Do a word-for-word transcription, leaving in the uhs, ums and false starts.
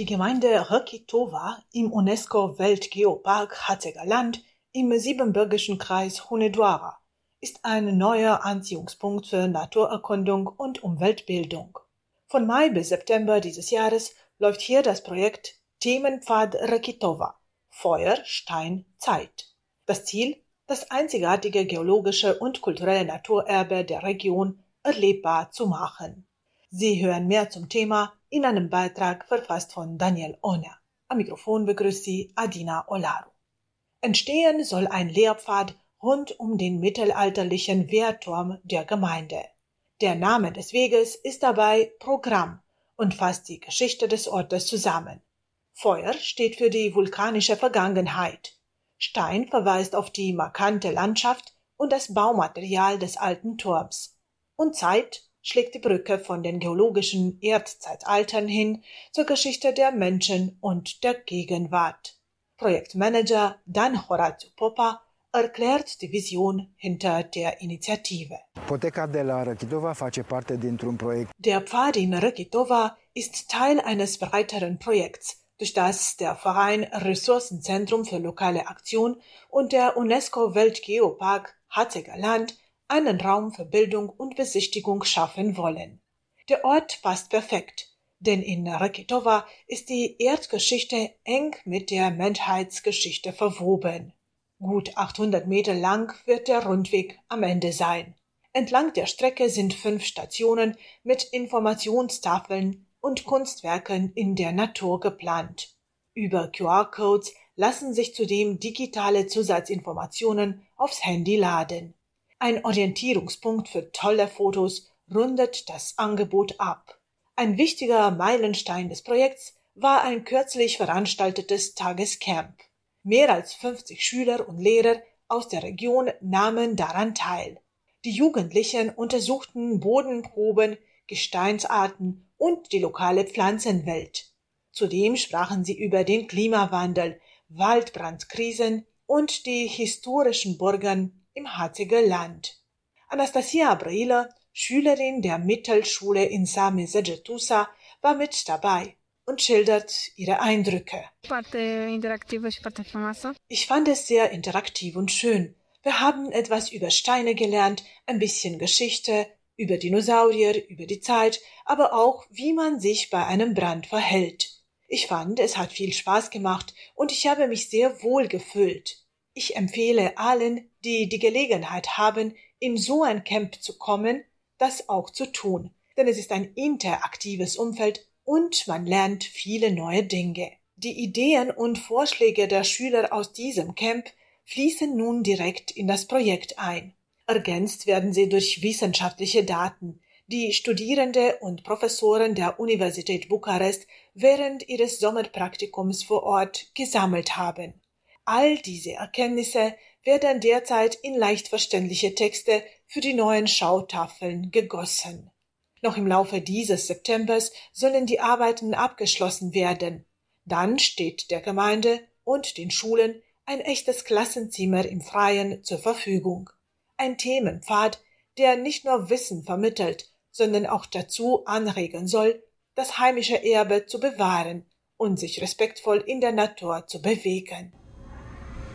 Die Gemeinde Răchitova im UNESCO-Weltgeopark Hatziger Land im siebenbürgischen Kreis Hunedoara ist ein neuer Anziehungspunkt für Naturerkundung und Umweltbildung. Von Mai bis September dieses Jahres läuft hier das Projekt Themenpfad Răchitova – Feuer, Stein, Zeit. Das Ziel: das einzigartige geologische und kulturelle Naturerbe der Region erlebbar zu machen. Sie hören mehr zum Thema in einem Beitrag verfasst von Daniel Ohner. Am Mikrofon begrüßt Sie Adina Olaru. Entstehen soll ein Lehrpfad rund um den mittelalterlichen Wehrturm der Gemeinde. Der Name des Weges ist dabei Programm und fasst die Geschichte des Ortes zusammen. Feuer steht für die vulkanische Vergangenheit. Stein verweist auf die markante Landschaft und das Baumaterial des alten Turms. Und Zeit schlägt die Brücke von den geologischen Erdzeitaltern hin zur Geschichte der Menschen und der Gegenwart. Projektmanager Dan Horatiu Popa erklärt die Vision hinter der Initiative. Poteca de la Răchitova face parte dintr-un proiect. Der Pfad in Răchitova ist Teil eines breiteren Projekts, durch das der Verein Ressourcenzentrum für lokale Aktion und der UNESCO-Weltgeopark Hatziger Land einen Raum für Bildung und Besichtigung schaffen wollen. Der Ort passt perfekt, denn in Răchitova ist die Erdgeschichte eng mit der Menschheitsgeschichte verwoben. Gut achthundert Meter lang wird der Rundweg am Ende sein. Entlang der Strecke sind fünf Stationen mit Informationstafeln und Kunstwerken in der Natur geplant. Über Q R-Codes lassen sich zudem digitale Zusatzinformationen aufs Handy laden. Ein Orientierungspunkt für tolle Fotos rundet das Angebot ab. Ein wichtiger Meilenstein des Projekts war ein kürzlich veranstaltetes Tagescamp. Mehr als fünfzig Schüler und Lehrer aus der Region nahmen daran teil. Die Jugendlichen untersuchten Bodenproben, Gesteinsarten und die lokale Pflanzenwelt. Zudem sprachen sie über den Klimawandel, Waldbrandkrisen und die historischen Burgen im Hatziger Land. Anastasia Brăilă, Schülerin der Mittelschule in Same Segetusa, war mit dabei und schildert ihre Eindrücke. Ich fand es sehr interaktiv und schön. Wir haben etwas über Steine gelernt, ein bisschen Geschichte, über Dinosaurier, über die Zeit, aber auch, wie man sich bei einem Brand verhält. Ich fand, es hat viel Spaß gemacht und ich habe mich sehr wohl gefühlt. Ich empfehle allen, die die Gelegenheit haben, in so ein Camp zu kommen, das auch zu tun, denn es ist ein interaktives Umfeld und man lernt viele neue Dinge. Die Ideen und Vorschläge der Schüler aus diesem Camp fließen nun direkt in das Projekt ein. Ergänzt werden sie durch wissenschaftliche Daten, die Studierende und Professoren der Universität Bukarest während ihres Sommerpraktikums vor Ort gesammelt haben. All diese Erkenntnisse werden derzeit in leicht verständliche Texte für die neuen Schautafeln gegossen. Noch im Laufe dieses Septembers sollen die Arbeiten abgeschlossen werden. Dann steht der Gemeinde und den Schulen ein echtes Klassenzimmer im Freien zur Verfügung. Ein Themenpfad, der nicht nur Wissen vermittelt, sondern auch dazu anregen soll, das heimische Erbe zu bewahren und sich respektvoll in der Natur zu bewegen.